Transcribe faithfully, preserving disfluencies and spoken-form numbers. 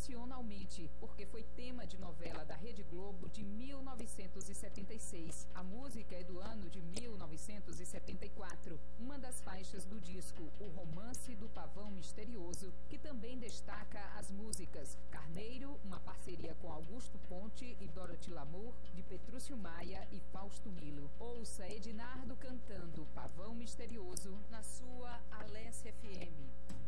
nacionalmente, porque foi tema de novela da Rede Globo de mil novecentos e setenta e seis. A música é do ano de mil novecentos e setenta e quatro. Uma das faixas do disco, O Romance do Pavão Misterioso, que também destaca as músicas Carneiro, uma parceria com Augusto Ponte e Dorothy Lamour, de Petrúcio Maia e Fausto Milo. Ouça Ednardo cantando Pavão Misterioso na sua Alesse F M.